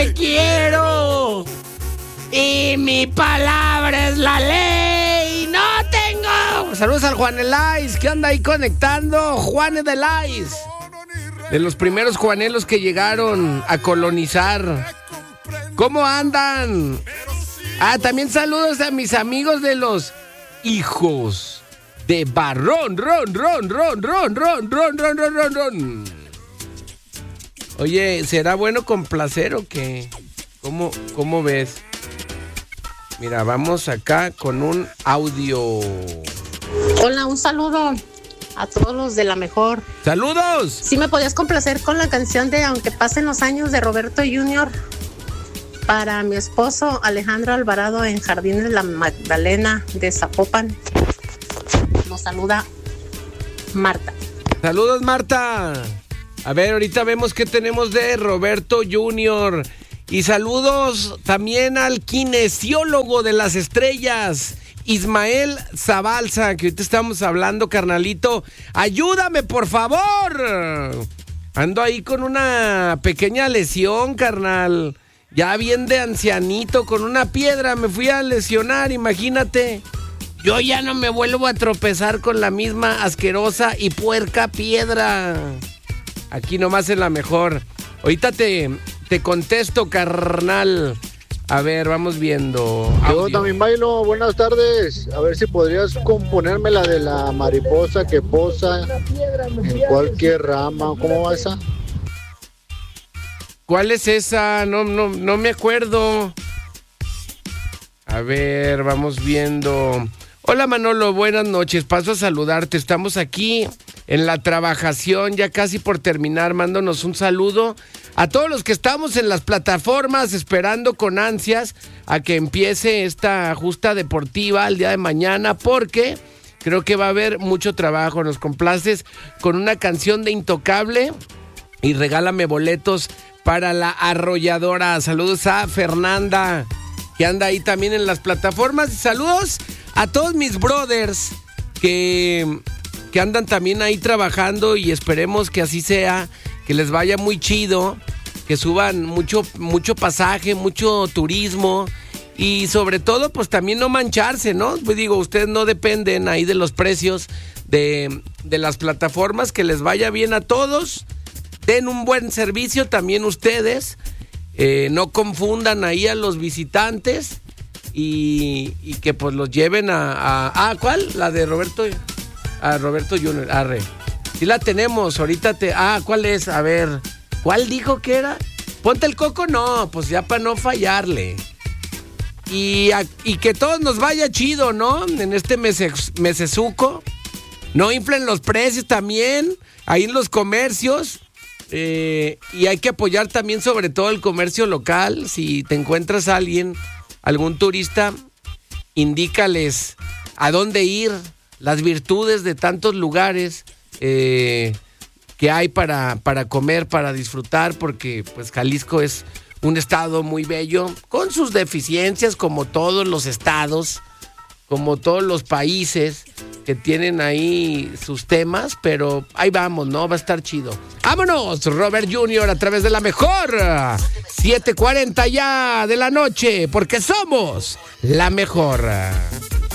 te quiero y mi palabra es la ley. ¡No tengo! Saludos al Juan Elais, que anda ahí conectando. Juan Elais, de los primeros juanelos que llegaron a colonizar. ¿Cómo andan? También saludos a mis amigos de los hijos de Barrón, ron. Oye, ¿será bueno complacer o qué? ¿Cómo ves? Mira, vamos acá con un audio. Hola, un saludo a todos los de La Mejor. ¡Saludos! ¿Sí me podías complacer con la canción de Aunque pasen los años de Roberto Jr. para mi esposo Alejandro Alvarado en Jardines de la Magdalena de Zapopan? Nos saluda Marta. ¡Saludos, Marta! A ver, ahorita vemos qué tenemos de Roberto Jr. Y saludos también al kinesiólogo de las estrellas, Ismael Zabalza, que ahorita estamos hablando, carnalito. ¡Ayúdame, por favor! Ando ahí con una pequeña lesión, carnal. Ya bien de ancianito, con una piedra me fui a lesionar, imagínate. Yo ya no me vuelvo a tropezar con la misma asquerosa y puerca piedra. Aquí nomás en La Mejor. Ahorita te contesto, carnal. A ver, vamos viendo. Yo también bailo, buenas tardes. A ver si podrías componerme la de la mariposa que posa en cualquier rama. ¿Cómo va esa? ¿Cuál es esa? No me acuerdo. A ver, vamos viendo. Hola, Manolo, buenas noches. Paso a saludarte. Estamos aquí en la trabajación, ya casi por terminar. Mándanos un saludo a todos los que estamos en las plataformas esperando con ansias a que empiece esta justa deportiva el día de mañana, porque creo que va a haber mucho trabajo. Nos complaces con una canción de Intocable y regálame boletos para la arrolladora. Saludos a Fernanda, que anda ahí también en las plataformas. Y saludos a todos mis brothers que andan también ahí trabajando, y esperemos que así sea, que les vaya muy chido, que suban mucho pasaje, mucho turismo, y sobre todo pues también no mancharse, ¿no? Pues digo, ustedes no dependen ahí de los precios de las plataformas. Que les vaya bien a todos, den un buen servicio también ustedes, no confundan ahí a los visitantes, y que pues los lleven ¿cuál? La de Roberto Jr. Arre. Sí la tenemos, ahorita ¿cuál es? A ver, ¿cuál dijo que era? Ponte el coco, no, pues ya para no fallarle. Y que todos nos vaya chido, ¿no? En este mesezuco. No inflen los precios también, ahí en los comercios. Y hay que apoyar también sobre todo el comercio local. Si te encuentras a algún turista, indícales a dónde ir, las virtudes de tantos lugares que hay para comer, para disfrutar, porque pues Jalisco es un estado muy bello, con sus deficiencias, como todos los estados, como todos los países que tienen ahí sus temas, pero ahí vamos, ¿no? Va a estar chido. ¡Vámonos! Robert Jr. a través de La Mejor. 7:40 ya de la noche, porque somos La Mejor.